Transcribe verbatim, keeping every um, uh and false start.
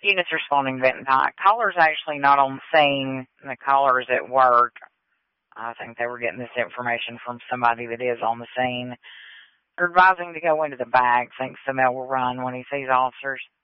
Units responding to Benton Pike. Caller's actually not on the scene. The caller is at work. I think they were getting this information from somebody that is on the scene. They're advising to go into the back. Thinks the male will run when he sees officers.